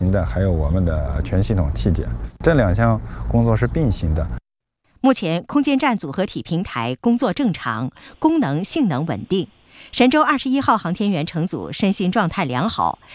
型的，还有我们的全系统器件，这2项工作是并行的。 目前，空间站组合体平台工作正常，功能性能稳定。神舟21号航天员乘组身心状态良好，